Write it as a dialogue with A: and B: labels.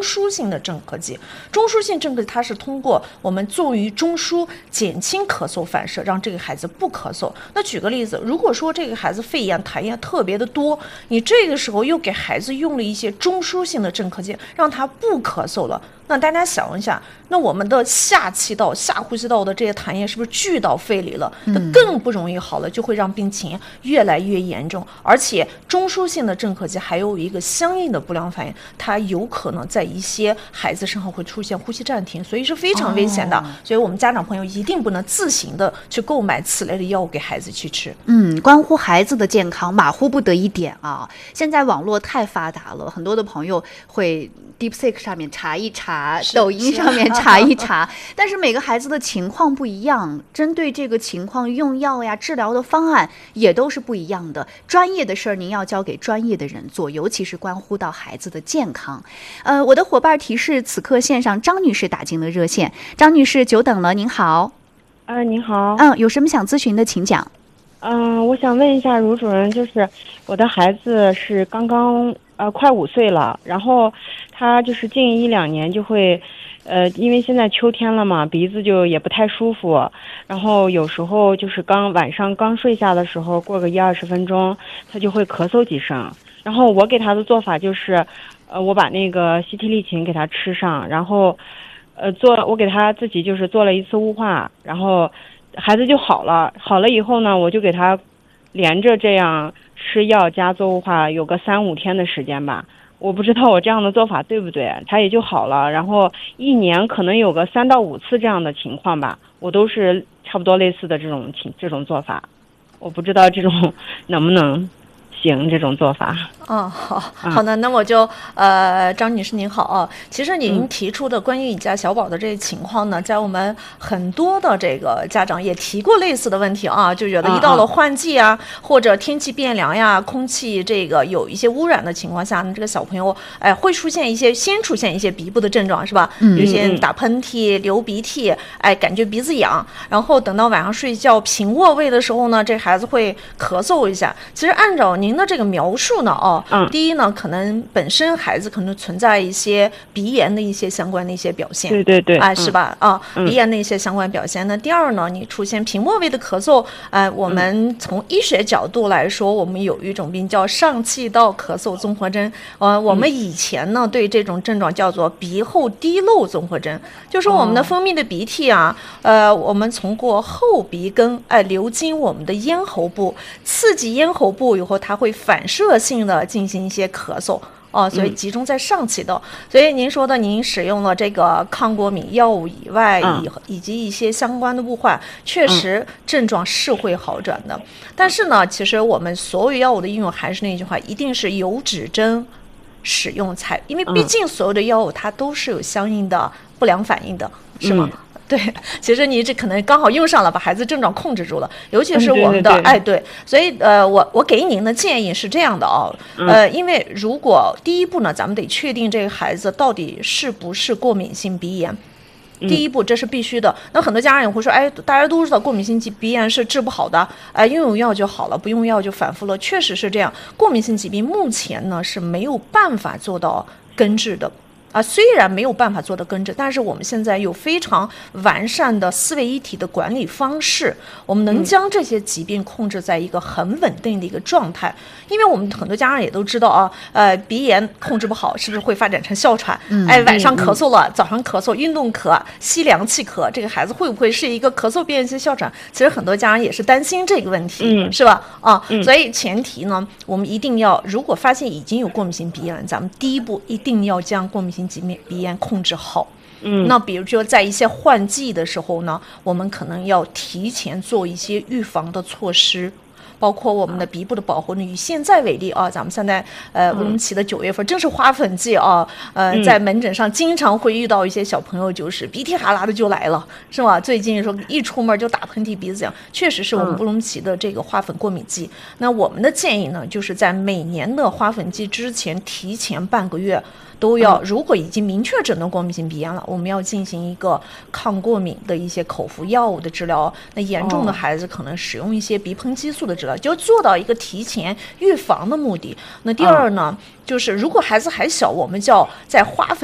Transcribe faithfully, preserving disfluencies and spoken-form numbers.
A: 枢性的镇咳剂。中枢性镇咳剂它是通过我们作于中枢减轻咳嗽反射，让这个孩子不咳嗽。那举个例子，如果说这个孩子肺炎痰液特别的多，你这个时候又给孩子用了一些中枢性的镇咳剂，让他不咳嗽了，那大家想一下，那我们的下气道、下呼吸道的这些痰液是不是聚到肺里了？那更不容易好了，就会让病情越来越严重。而且中枢性的镇咳剂还有一个相应的不良反应，它有可能在一些孩子身上会出现呼吸暂停，所以是非常危险的。哦、所以我们家长朋友一定不能自行的去购买此类的药物给孩子去吃。
B: 嗯，关乎孩子的健康，马虎不得一点啊！现在网络太发达了，很多的朋友会 DeepSeek 上面查一查，抖音上面查一查，但是每个孩子的情况不一样，针对这个情况用药呀、治疗的方案也都是不一样的。专业的事儿您要交给专业的人做，尤其是关乎到孩子的健康。呃，我的伙伴提示，此刻线上张女士打进了热线。张女士，久等了，您好。
C: 啊、呃，您好。
B: 嗯，有什么想咨询的，请讲。
C: 嗯、呃，我想问一下卢主任，就是我的孩子是刚刚呃快五岁了，然后他就是近一两年就会，呃，因为现在秋天了嘛，鼻子就也不太舒服，然后有时候就是刚晚上刚睡下的时候，过个一二十分钟，他就会咳嗽几声。然后我给他的做法就是，呃，我把那个西替利嗪给他吃上，然后，呃，做我给他自己就是做了一次雾化，然后孩子就好了。好了以后呢，我就给他连着这样吃药加做雾化，有个三五天的时间吧。我不知道我这样的做法对不对，他也就好了。然后一年可能有个三到五次这样的情况吧，我都是差不多类似的这种情这种做法。我不知道这种能不能行这种做法。
A: 哦，好好的，那我就呃，张女士您好啊。其实您提出的关于你家小宝的这个情况呢，在我们很多的这个家长也提过类似的问题啊，就觉得一到了换季啊，或者天气变凉呀，空气这个有一些污染的情况下呢，这个小朋友哎会出现一些先出现一些鼻部的症状是吧？嗯，有些打喷嚏、流鼻涕，哎，感觉鼻子痒，然后等到晚上睡觉平卧位的时候呢，这孩子会咳嗽一下。其实按照您的这个描述呢，哦。嗯，第一呢，可能本身孩子可能存在一些鼻炎的一些相关的一些表现，
C: 对对对，
A: 哎、呃，是吧？啊、嗯，鼻炎的一些相关表现。那第二呢，你出现平卧位的咳嗽，哎、呃，我们从医学角度来说，我们有一种病叫上气道咳嗽综合征。呃，我们以前呢对这种症状叫做鼻后滴漏综合征，就是我们的分泌的鼻涕啊，呃，我们从过后鼻根哎、呃、流经我们的咽喉部，刺激咽喉部以后，它会反射性的进行一些咳嗽哦，所以集中在上气道。嗯、所以您说的，您使用了这个抗过敏药物以外，以、嗯、以及一些相关的雾化，确实症状是会好转的。嗯、但是呢，其实我们所有药物的应用还是那句话，一定是有指针使用才，因为毕竟所有的药物它都是有相应的不良反应的，嗯、是吗？嗯对，其实你这可能刚好用上了，把孩子症状控制住了，尤其是我们的、嗯、对对对哎对，所以呃我我给您的建议是这样的哦，嗯、呃因为如果第一步呢，咱们得确定这个孩子到底是不是过敏性鼻炎。第一步，这是必须的。那很多家长也会说，哎，大家都知道过敏性鼻炎是治不好的，哎，用用药就好了，不用药就反复了。确实是这样，过敏性疾病目前呢是没有办法做到根治的。啊，虽然没有办法做到根治，但是我们现在有非常完善的四位一体的管理方式，我们能将这些疾病控制在一个很稳定的一个状态。因为我们很多家长也都知道啊，呃，鼻炎控制不好，是不是会发展成哮喘？嗯、哎，晚上咳嗽了，嗯、早上咳嗽，运动咳，吸凉气咳，这个孩子会不会是一个咳嗽变性哮喘？其实很多家长也是担心这个问题，嗯、是吧？啊，嗯、所以前提呢，我们一定要，如果发现已经有过敏性鼻炎了，咱们第一步一定要将过敏性疾病鼻炎控制好。嗯，那比如说在一些换季的时候呢，我们可能要提前做一些预防的措施，包括我们的鼻部的保护呢。以现在为例啊，咱们现在呃乌鲁木齐的九月份正是花粉季啊，呃，在门诊上经常会遇到一些小朋友就是鼻涕哈拉的就来了，是吧？最近说一出门就打喷嚏、鼻子痒，确实是我们乌鲁木齐的这个花粉过敏季。那我们的建议呢，就是在每年的花粉季之前提前半个月。都要，如果已经明确诊断过敏性鼻炎了，我们要进行一个抗过敏的一些口服药物的治疗。那严重的孩子可能使用一些鼻喷激素的治疗，就做到一个提前预防的目的。那第二呢，就是如果孩子还小，我们叫在花粉